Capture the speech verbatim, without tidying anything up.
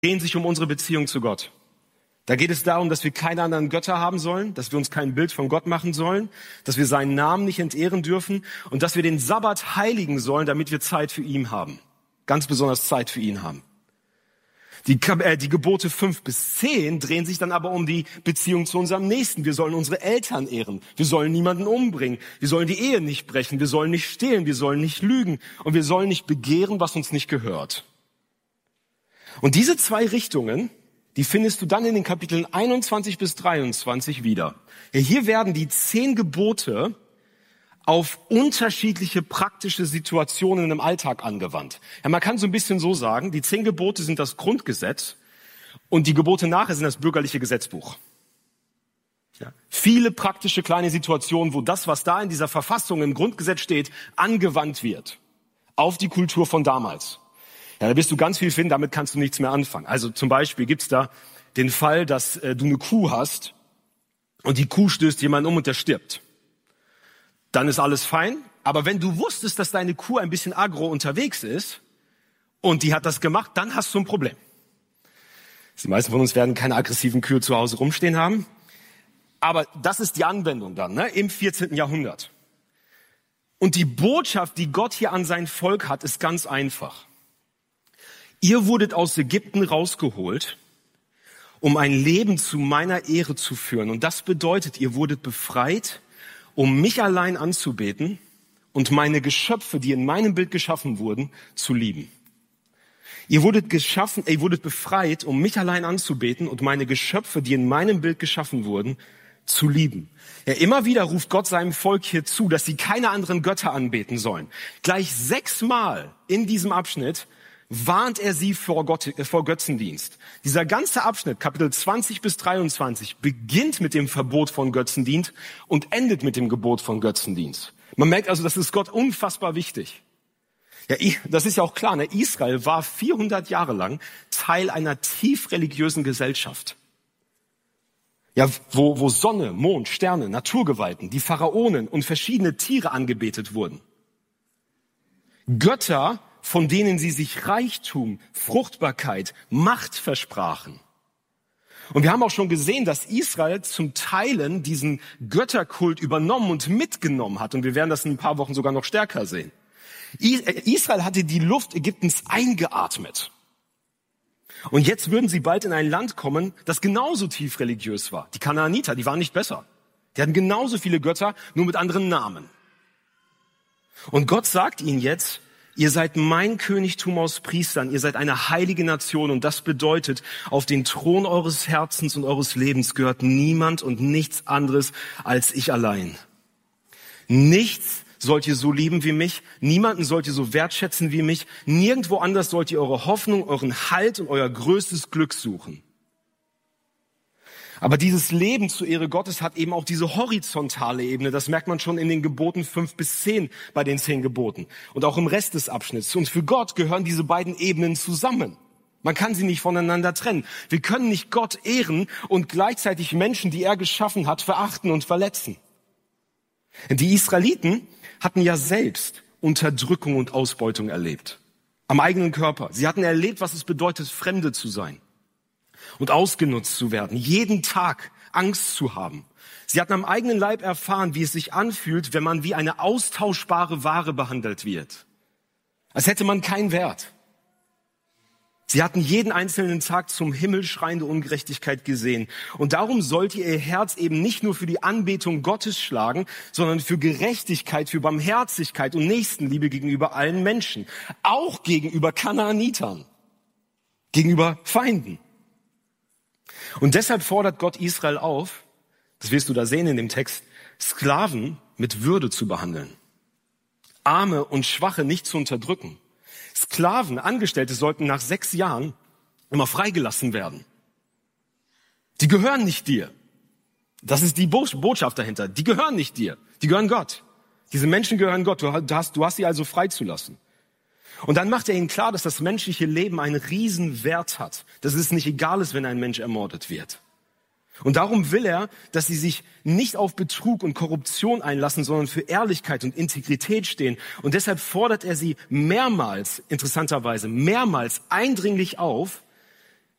drehen sich um unsere Beziehung zu Gott. Da geht es darum, dass wir keine anderen Götter haben sollen, dass wir uns kein Bild von Gott machen sollen, dass wir seinen Namen nicht entehren dürfen und dass wir den Sabbat heiligen sollen, damit wir Zeit für ihn haben. Ganz besonders Zeit für ihn haben. Die, äh, die Gebote fünf bis zehn drehen sich dann aber um die Beziehung zu unserem Nächsten. Wir sollen unsere Eltern ehren. Wir sollen niemanden umbringen. Wir sollen die Ehe nicht brechen. Wir sollen nicht stehlen. Wir sollen nicht lügen. Und wir sollen nicht begehren, was uns nicht gehört. Und diese zwei Richtungen, die findest du dann in den Kapiteln einundzwanzig bis dreiundzwanzig wieder. Ja, hier werden die zehn Gebote auf unterschiedliche praktische Situationen im Alltag angewandt. Ja, man kann so ein bisschen so sagen, die zehn Gebote sind das Grundgesetz und die Gebote nachher sind das bürgerliche Gesetzbuch. Ja, viele praktische kleine Situationen, wo das, was da in dieser Verfassung im Grundgesetz steht, angewandt wird auf die Kultur von damals. Ja, da wirst du ganz viel finden, damit kannst du nichts mehr anfangen. Also zum Beispiel gibt's da den Fall, dass äh, du eine Kuh hast und die Kuh stößt jemanden um und der stirbt. Dann ist alles fein. Aber wenn du wusstest, dass deine Kuh ein bisschen aggro unterwegs ist und die hat das gemacht, dann hast du ein Problem. Die meisten von uns werden keine aggressiven Kühe zu Hause rumstehen haben. Aber das ist die Anwendung dann, ne, im vierzehnten Jahrhundert. Und die Botschaft, die Gott hier an sein Volk hat, ist ganz einfach. Ihr wurdet aus Ägypten rausgeholt, um ein Leben zu meiner Ehre zu führen. Und das bedeutet, ihr wurdet befreit, um mich allein anzubeten und meine Geschöpfe, die in meinem Bild geschaffen wurden, zu lieben. Ihr wurdet geschaffen, ihr wurdet befreit, um mich allein anzubeten und meine Geschöpfe, die in meinem Bild geschaffen wurden, zu lieben. Ja, immer wieder ruft Gott seinem Volk hier zu, dass sie keine anderen Götter anbeten sollen. Gleich sechsmal in diesem Abschnitt warnt er sie vor, Gott, äh, vor Götzendienst. Dieser ganze Abschnitt, Kapitel zwanzig bis dreiundzwanzig, beginnt mit dem Verbot von Götzendienst und endet mit dem Gebot von Götzendienst. Man merkt also, das ist Gott unfassbar wichtig. Ja, das ist ja auch klar, ne? Israel war vierhundert Jahre lang Teil einer tief religiösen Gesellschaft. Ja, wo, wo Sonne, Mond, Sterne, Naturgewalten, die Pharaonen und verschiedene Tiere angebetet wurden. Götter, von denen sie sich Reichtum, Fruchtbarkeit, Macht versprachen. Und wir haben auch schon gesehen, dass Israel zum Teilen diesen Götterkult übernommen und mitgenommen hat. Und wir werden das in ein paar Wochen sogar noch stärker sehen. Israel hatte die Luft Ägyptens eingeatmet. Und jetzt würden sie bald in ein Land kommen, das genauso tief religiös war. Die Kanaaniter, die waren nicht besser. Die hatten genauso viele Götter, nur mit anderen Namen. Und Gott sagt ihnen jetzt, ihr seid mein Königtum aus Priestern, ihr seid eine heilige Nation und das bedeutet, auf den Thron eures Herzens und eures Lebens gehört niemand und nichts anderes als ich allein. Nichts sollt ihr so lieben wie mich, niemanden sollt ihr so wertschätzen wie mich, nirgendwo anders sollt ihr eure Hoffnung, euren Halt und euer größtes Glück suchen. Aber dieses Leben zur Ehre Gottes hat eben auch diese horizontale Ebene. Das merkt man schon in den Geboten fünf bis zehn bei den zehn Geboten und auch im Rest des Abschnitts. Und für Gott gehören diese beiden Ebenen zusammen. Man kann sie nicht voneinander trennen. Wir können nicht Gott ehren und gleichzeitig Menschen, die er geschaffen hat, verachten und verletzen. Die Israeliten hatten ja selbst Unterdrückung und Ausbeutung erlebt. Am eigenen Körper. Sie hatten erlebt, was es bedeutet, Fremde zu sein. Und ausgenutzt zu werden, jeden Tag Angst zu haben. Sie hatten am eigenen Leib erfahren, wie es sich anfühlt, wenn man wie eine austauschbare Ware behandelt wird. Als hätte man keinen Wert. Sie hatten jeden einzelnen Tag zum Himmel schreiende Ungerechtigkeit gesehen. Und darum sollte ihr Herz eben nicht nur für die Anbetung Gottes schlagen, sondern für Gerechtigkeit, für Barmherzigkeit und Nächstenliebe gegenüber allen Menschen. Auch gegenüber Kanaanitern. Gegenüber Feinden. Und deshalb fordert Gott Israel auf, das wirst du da sehen in dem Text, Sklaven mit Würde zu behandeln. Arme und Schwache nicht zu unterdrücken. Sklaven, Angestellte sollten nach sechs Jahren immer freigelassen werden. Die gehören nicht dir. Das ist die Botschaft dahinter. Die gehören nicht dir. Die gehören Gott. Diese Menschen gehören Gott. Du hast, du hast sie also freizulassen. Und dann macht er ihnen klar, dass das menschliche Leben einen riesen Wert hat. Dass es nicht egal ist, wenn ein Mensch ermordet wird. Und darum will er, dass sie sich nicht auf Betrug und Korruption einlassen, sondern für Ehrlichkeit und Integrität stehen. Und deshalb fordert er sie mehrmals, interessanterweise, mehrmals eindringlich auf,